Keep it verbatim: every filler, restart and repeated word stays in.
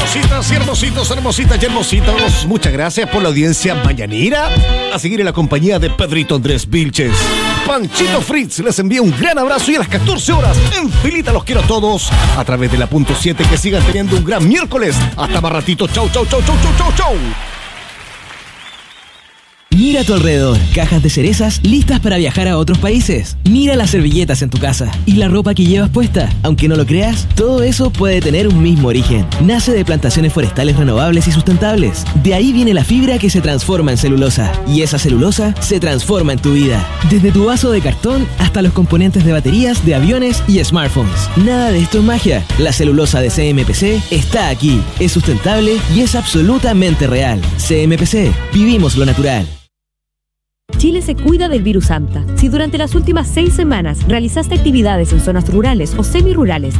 Hermositas y hermositos, hermositas y hermositos, muchas gracias por la audiencia mañanera. A seguir en la compañía de Pedrito Andrés Vilches. Panchito Fritz les envía un gran abrazo y a las catorce horas en Filita los quiero a todos a través de la punto siete. Que sigan teniendo un gran miércoles. Hasta más ratito. Chau, chau, chau, chau, chau, chau, chau. Mira a tu alrededor, cajas de cerezas listas para viajar a otros países. Mira las servilletas en tu casa y la ropa que llevas puesta. Aunque no lo creas, todo eso puede tener un mismo origen. Nace de plantaciones forestales renovables y sustentables. De ahí viene la fibra que se transforma en celulosa. Y esa celulosa se transforma en tu vida. Desde tu vaso de cartón hasta los componentes de baterías, de aviones y smartphones. Nada de esto es magia. La celulosa de C M P C está aquí. Es sustentable y es absolutamente real. C M P C. Vivimos lo natural. Chile se cuida del virus AMTA. Si durante las últimas seis semanas realizaste actividades en zonas rurales o semirurales